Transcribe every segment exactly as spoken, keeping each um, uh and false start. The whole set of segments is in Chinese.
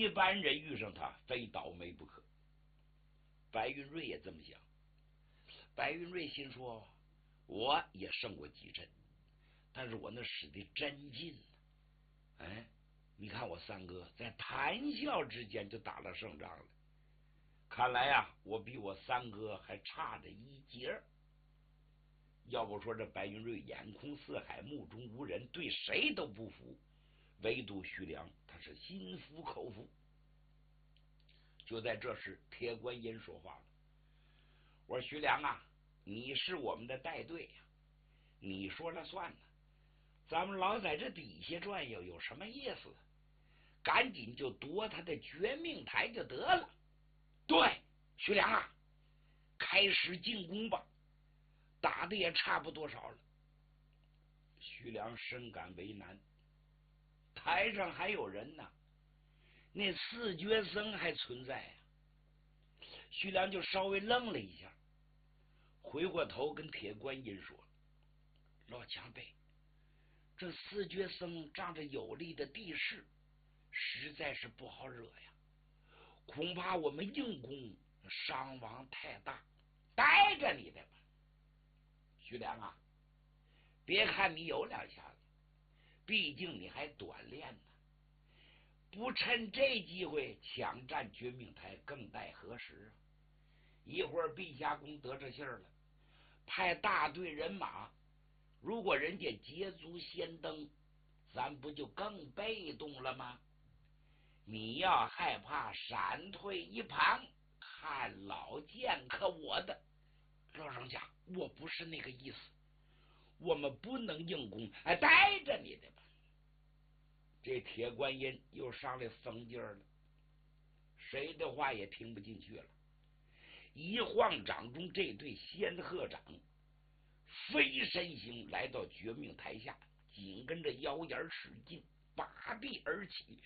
一般人遇上他非倒霉不可。白云瑞也这么想。白云瑞心说，我也胜过几阵，但是我那使的真劲。哎，你看我三哥在谈笑之间就打了胜仗了，看来呀，我比我三哥还差着一截。要不说这白云瑞眼空四海，目中无人，对谁都不服，唯独徐良他是心服口服。就在这时，铁观音说话了：“我说徐良啊，你是我们的带队呀、啊，你说了算了，咱们老在这底下转悠有什么意思？赶紧就夺他的绝命台就得了。对，徐良啊，开始进攻吧，打的也差不多少了。”徐良深感为难，台上还有人呢，那四绝僧还存在呀、啊。徐良就稍微愣了一下，回过头跟铁观音说：“老前辈，这四绝僧仗着有利的地势，实在是不好惹呀，恐怕我们硬攻伤亡太大，待着你的吧。徐良啊，别看你有两下子，毕竟你还短练呢，不趁这机会抢占绝命台，更待何时啊？一会儿陛下公得这信儿了，派大队人马，如果人家捷足先登，咱不就更被动了吗？你要害怕，闪退一旁，看老剑客我的。老人家，我不是那个意思，我们不能硬攻，哎，待着你的吧。”这铁观音又上来疯劲儿了，谁的话也听不进去了。一晃掌中这对仙鹤掌飞身形来到绝命台下，紧跟着腰眼使劲，拔臂而起，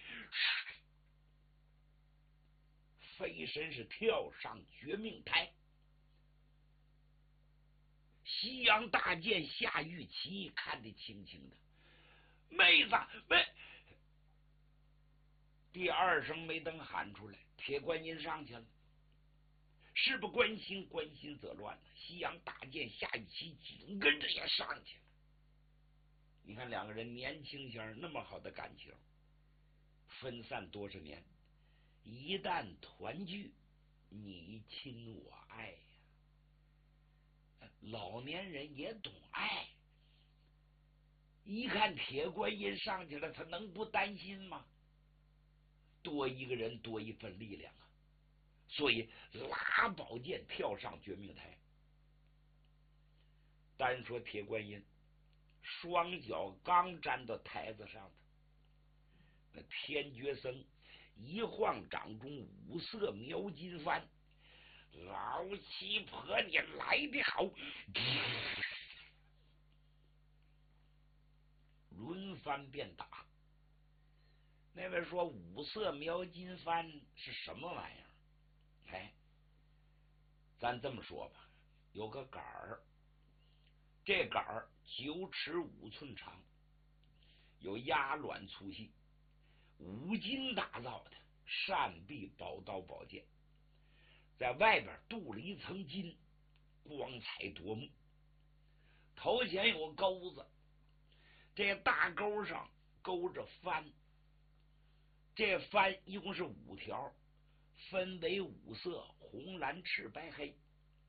飞身是跳上绝命台。西洋大剑夏玉琪看得清清的，妹子妹，第二声没等喊出来，铁观音上去了。事不关心，关心则乱。西洋大剑夏雨琪紧跟着也上去了。你看两个人年轻前那么好的感情，分散多少年，一旦团聚，你亲我爱呀。老年人也懂爱，一看铁观音上去了，他能不担心吗？多一个人，多一份力量啊！所以拉宝剑跳上绝命台。单说铁观音，双脚刚站到台子上的，那天绝僧一晃掌中五色描金幡，老七婆你来的好！轮番便打。那位说五色描金幡是什么玩意儿？哎，咱这么说吧，有个杆儿，这杆儿九尺五寸长，有鸭卵粗细，五金打造的，扇臂宝刀宝剑，在外边镀了一层金，光彩夺目。头前有个钩子，这大钩上勾着幡，这幡一共是五条，分为五色：红、蓝、赤、白、黑。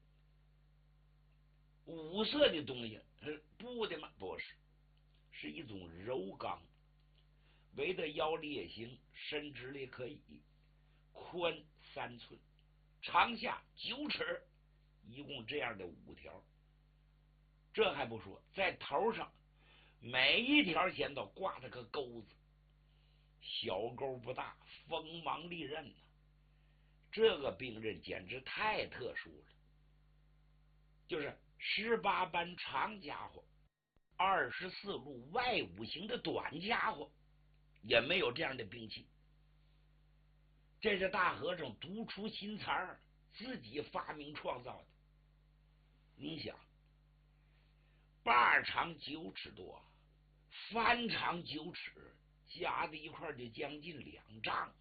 五色的东西是布的吗？不是，是一种柔钢，围的腰裂形，伸直了可以，宽三寸，长下九尺，一共这样的五条。这还不说，在头上每一条弦都挂着个钩子，小钩不大，锋芒利刃呢、啊。这个兵刃简直太特殊了，就是十八般长家伙，二十四路外五行的短家伙，也没有这样的兵器。这是大和尚独出心裁，自己发明创造的。你想，把长九尺多，翻长九尺，加在一块就将近两丈。